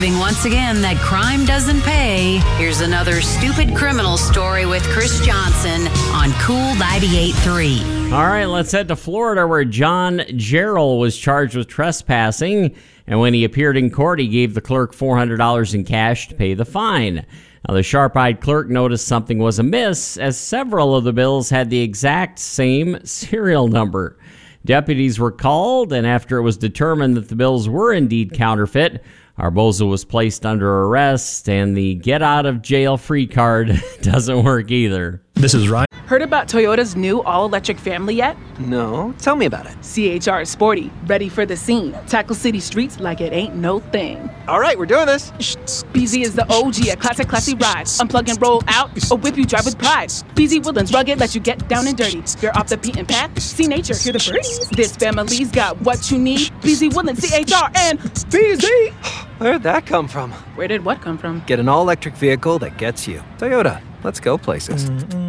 Once again, that crime doesn't pay. Here's another stupid criminal story with Chris Johnson on Cool 98.3. All right, let's head to Florida where John Jarrell was charged with trespassing. And when he appeared in court, he gave the clerk $400 in cash to pay the fine. Now, the sharp-eyed clerk noticed something was amiss as several of the bills had the exact same serial number. Deputies were called, and after it was determined that the bills were indeed counterfeit, Arboza was placed under arrest, and the get-out-of-jail-free card doesn't work either. This is Ryan. Heard about Toyota's new all-electric family yet? No, tell me about it. CHR is sporty, ready for the scene. Tackle city streets like it ain't no thing. All right, we're doing this. BZ is the OG, a classy ride. Unplug and roll out, a whip you drive with pride. BZ Woodlands rugged, let you get down and dirty. You're off the beaten path, see nature, hear the birds. This family's got what you need. BZ Woodlands, CHR, and BZ. Where'd that come from? Where did what come from? Get an all-electric vehicle that gets you. Toyota, let's go places.